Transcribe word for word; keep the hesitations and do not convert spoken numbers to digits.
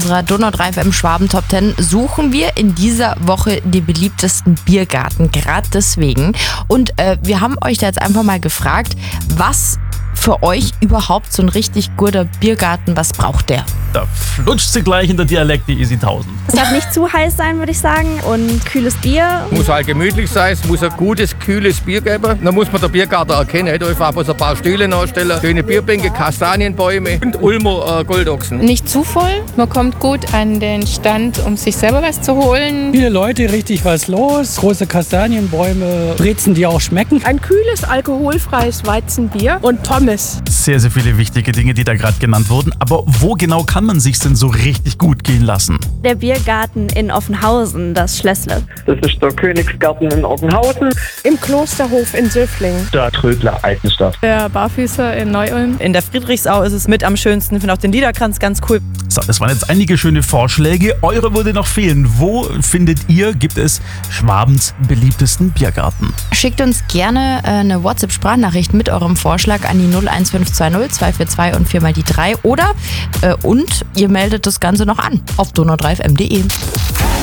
unserer Donau drei F M Schwaben Top zehn suchen wir in dieser Woche die beliebtesten Biergarten, gerade deswegen. Und äh, wir haben euch da jetzt einfach mal gefragt, was für euch überhaupt so ein richtig guter Biergarten, was braucht der? Da flutscht sie gleich in der Dialekte Easy tausend. Es darf nicht zu heiß sein, würde ich sagen. Und kühles Bier. Muss halt gemütlich sein, es muss ein gutes, kühles Bier geben. Dann muss man den Biergarten erkennen. Nicht einfach bloß ein paar Stühle nachstellen, schöne Bierbänke, Kastanienbäume und Ulmer äh, Goldochsen. Nicht zu voll. Man kommt gut an den Stand, um sich selber was zu holen. Viele Leute, richtig was los. Große Kastanienbäume, Brezen, die auch schmecken. Ein kühles, alkoholfreies Weizenbier und Pommes. Sehr, sehr viele wichtige Dinge, die da gerade genannt wurden. Aber wo genau kann man sich's denn so richtig gut gehen lassen? Der Biergarten in Offenhausen, das Schlössle. Das ist der Königsgarten in Orgenhausen. Im Klosterhof in Söfling. Der Trödler Altenstadt. Der Barfüßer in Neu-Ulm. In der Friedrichsau ist es mit am schönsten. Ich finde auch den Liederkranz ganz cool. So, das waren jetzt einige schöne Vorschläge. Eure würde noch fehlen. Wo findet ihr, gibt es Schwabens beliebtesten Biergarten? Schickt uns gerne äh, eine WhatsApp-Sprachnachricht mit eurem Vorschlag an die null eins fünf zwei null zwei vier zwei und vier mal die drei oder äh, und ihr meldet das Ganze noch an auf donau drei f m punkt de.